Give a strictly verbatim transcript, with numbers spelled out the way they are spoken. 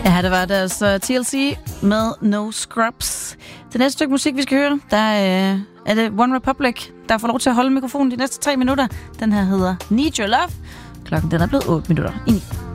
Ja, det var det altså T L C med No Scrubs. Det næste stykke musik, vi skal høre, der øh, er det One Republic, der får lov til at holde mikrofonen de næste tre minutter. Den her hedder Need Your Love. Klokken den er blevet otte minutter i ni.